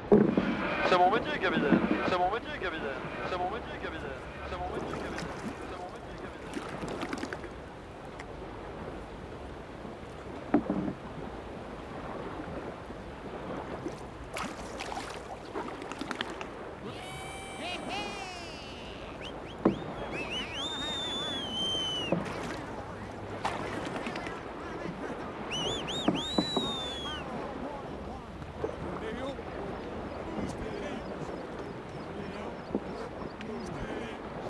C'est mon métier, capitaine. C'est mon métier, capitaine. C'est mon métier, capitaine. C'est mon métier.